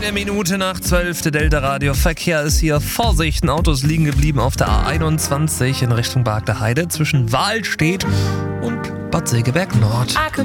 Eine Minute nach 12, der Delta Radio Verkehr ist hier. Vorsicht, Autos liegen geblieben auf der A21 in Richtung Bargter Heide zwischen Wahlstedt und Bad Segeberg Nord.